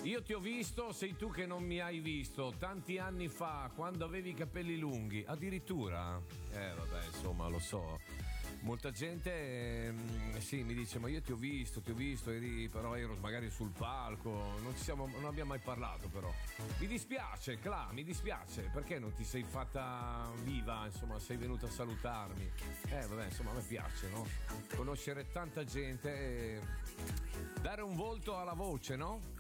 Io ti ho visto, sei tu che non mi hai visto tanti anni fa, quando avevi i capelli lunghi, addirittura. Vabbè, insomma, lo so. Molta gente sì, mi dice: ma io ti ho visto, però ero magari sul palco, non abbiamo mai parlato. Però mi dispiace, Cla, mi dispiace, perché non ti sei fatta viva, insomma, sei venuta a salutarmi. Vabbè, insomma, a me piace, no? Conoscere tanta gente e dare un volto alla voce, no?